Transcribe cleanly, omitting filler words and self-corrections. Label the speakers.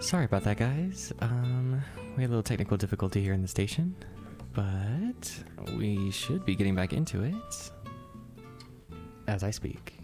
Speaker 1: Sorry about that, guys. We had a little technical difficulty here in the station, but we should be getting back into it as I speak.